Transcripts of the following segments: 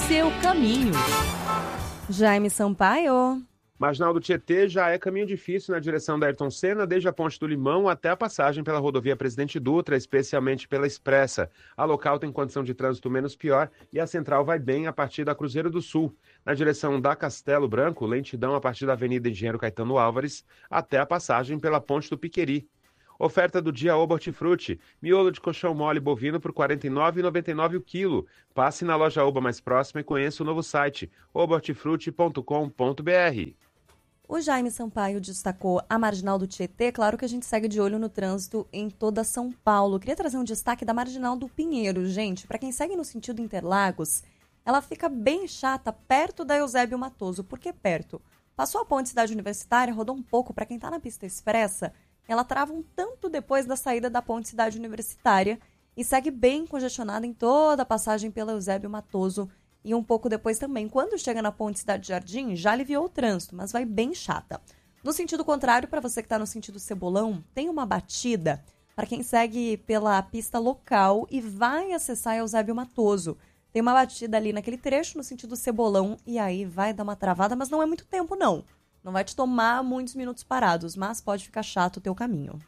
seu caminho. Jaime Sampaio. Marginal do Tietê já é caminho difícil na direção da Ayrton Senna, desde a Ponte do Limão até a passagem pela rodovia Presidente Dutra, especialmente pela Expressa. A local tem condição de trânsito menos pior e a central vai bem a partir da Cruzeiro do Sul. Na direção da Castelo Branco, lentidão a partir da Avenida Engenheiro Caetano Álvares até a passagem pela Ponte do Piqueri. Oferta do dia Oba Hortifruti, miolo de colchão mole bovino por R$ 49,99 o quilo. Passe na loja Oba mais próxima e conheça o novo site, obahortifruti.com.br. O Jaime Sampaio destacou a Marginal do Tietê. Claro que a gente segue de olho no trânsito em toda São Paulo. Queria trazer um destaque da Marginal do Pinheiro. Gente, para quem segue no sentido Interlagos, ela fica bem chata perto da Eusébio Matoso. Por que perto? Passou a ponte Cidade Universitária, rodou um pouco. Para quem está na pista expressa, ela trava um tanto depois da saída da ponte Cidade Universitária e segue bem congestionada em toda a passagem pela Eusébio Matoso. E um pouco depois também, quando chega na ponte Cidade Jardim, já aliviou o trânsito, mas vai bem chata. No sentido contrário, para você que está no sentido Cebolão, tem uma batida para quem segue pela pista local e vai acessar Eusébio Matoso. Tem uma batida ali naquele trecho no sentido Cebolão e aí vai dar uma travada, mas não é muito tempo não. Não vai te tomar muitos minutos parados, mas pode ficar chato o teu caminho.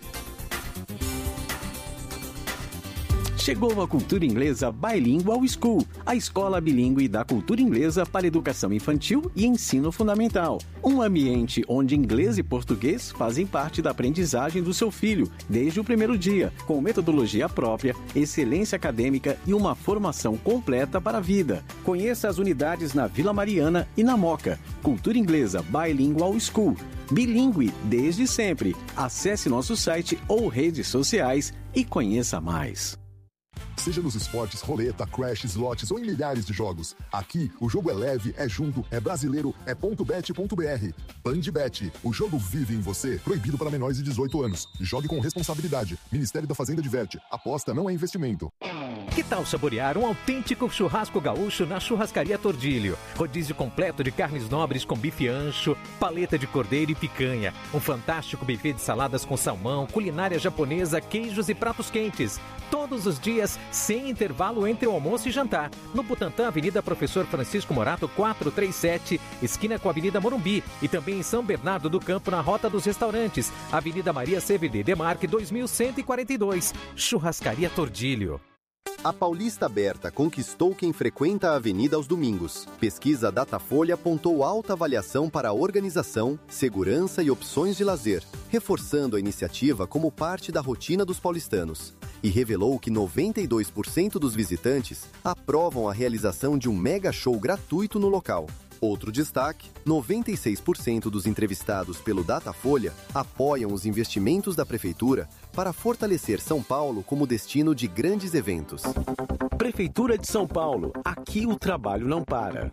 Chegou a Cultura Inglesa Bilingual School, a escola bilíngue da cultura inglesa para educação infantil e ensino fundamental. Um ambiente onde inglês e português fazem parte da aprendizagem do seu filho, desde o primeiro dia, com metodologia própria, excelência acadêmica e uma formação completa para a vida. Conheça as unidades na Vila Mariana e na Moca. Cultura Inglesa Bilingual School. Bilíngue desde sempre. Acesse nosso site ou redes sociais e conheça mais. Seja nos esportes, roleta, crash, slots ou em milhares de jogos. Aqui, o jogo é leve, é junto, é brasileiro, é .bet.br. Bandbet, o jogo vive em você. Proibido para menores de 18 anos. Jogue com responsabilidade. Ministério da Fazenda diverte. Aposta não é investimento. Que tal saborear um autêntico churrasco gaúcho na Churrascaria Tordilho? Rodízio completo de carnes nobres com bife ancho, paleta de cordeiro e picanha. Um fantástico buffet de saladas com salmão, culinária japonesa, queijos e pratos quentes. Todos os dias, sem intervalo entre o almoço e jantar. No Butantã, Avenida Professor Francisco Morato, 437, esquina com a Avenida Morumbi. E também em São Bernardo do Campo, na Rota dos Restaurantes. Avenida Maria CVD Demarque, 2142. Churrascaria Tordilho. A Paulista Aberta conquistou quem frequenta a avenida aos domingos. Pesquisa Datafolha apontou alta avaliação para a organização, segurança e opções de lazer, reforçando a iniciativa como parte da rotina dos paulistanos. E revelou que 92% dos visitantes aprovam a realização de um mega show gratuito no local. Outro destaque, 96% dos entrevistados pelo Datafolha apoiam os investimentos da Prefeitura para fortalecer São Paulo como destino de grandes eventos. Prefeitura de São Paulo, aqui o trabalho não para.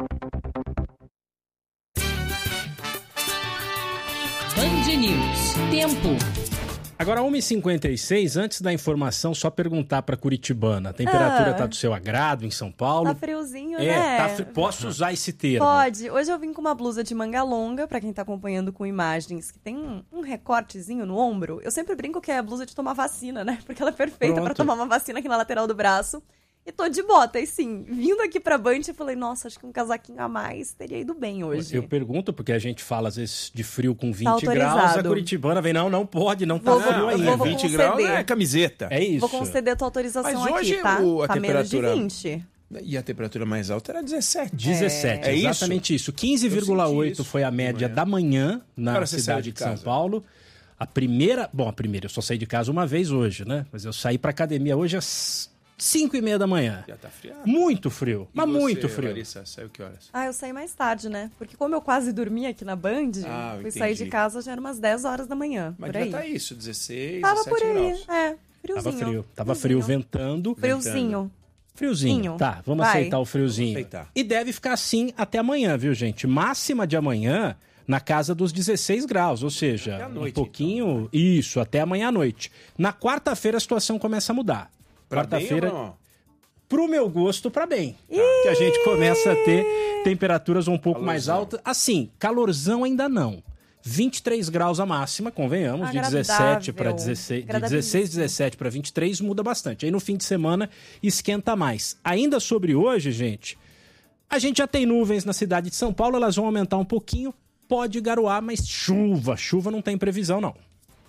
Band News. Tempo. Agora, 1h56, antes da informação, só perguntar para Curitibana. A temperatura tá do seu agrado em São Paulo? Tá friozinho, né? Posso usar esse termo? Pode. Hoje eu vim com uma blusa de manga longa, para quem tá acompanhando com imagens, que tem um recortezinho no ombro. Eu sempre brinco que é a blusa de tomar vacina, né? Porque ela é perfeita para tomar uma vacina aqui na lateral do braço. E tô de bota, e sim, vindo aqui pra Band, eu falei, nossa, acho que um casaquinho a mais teria ido bem hoje. Eu pergunto, porque a gente fala, às vezes, de frio com 20 graus, a Curitibana vem, não pode, não tá frio ainda. 20 graus é camiseta. É isso. Vou conceder a tua autorização. Mas hoje aqui, tá? A tá menos de temperatura... 20. E a temperatura mais alta era 17. 17, é exatamente isso. 15,8 foi a média da manhã na cidade de São Paulo. A primeira, eu só saí de casa uma vez hoje, né? Mas eu saí pra academia hoje às 5h30 da manhã. Já tá friado. Muito frio, mas muito frio. Larissa, saiu que horas? Eu saí mais tarde, né? Porque como eu quase dormi aqui na Band, fui sair de casa já era umas 10 horas da manhã. Mas já tá isso, 16, tava 17 graus. Friozinho. Tava frio, ventando. Friozinho. Tá, vamos aceitar o friozinho. E deve ficar assim até amanhã, viu, gente? Máxima de amanhã na casa dos 16 graus, ou seja, noite, um pouquinho... Então. Isso, até amanhã à noite. Na quarta-feira a situação começa a mudar. Quarta-feira, pro meu gosto, pra bem. Que a gente começa a ter temperaturas um pouco mais altas. Assim, calorzão ainda não. 23 graus a máxima, convenhamos, de 17 para 16, de 16, 17 para 23 muda bastante. Aí no fim de semana esquenta mais. Ainda sobre hoje, gente, A gente já tem nuvens na cidade de São Paulo, elas vão aumentar um pouquinho, pode garoar, mas chuva não tem previsão não.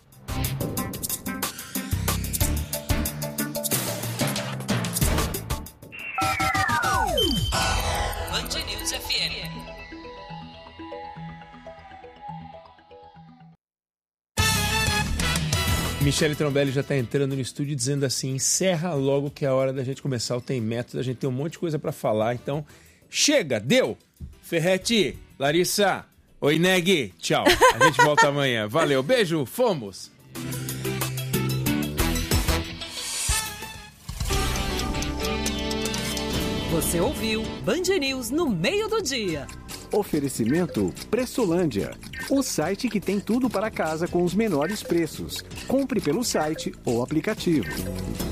Band News FM. Michele Trombelli já está entrando no estúdio dizendo assim, encerra logo que é a hora da gente começar o Tem Método, a gente tem um monte de coisa para falar, então chega, deu! Ferretti, Larissa, oi Neg, tchau, a gente volta amanhã, valeu, beijo, fomos! Você ouviu Band News no meio do dia. Oferecimento Pressolândia, o site que tem tudo para casa com os menores preços. Compre pelo site ou aplicativo.